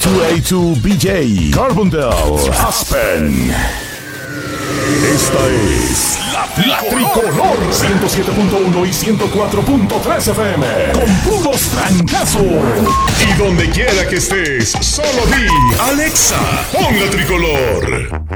2A2BJ, Carbondale, Aspen. Esta es la Tricolor 107.1 y 104.3 FM. Con puros trancazos. Y donde quiera que estés, solo di Alexa, pon la Tricolor.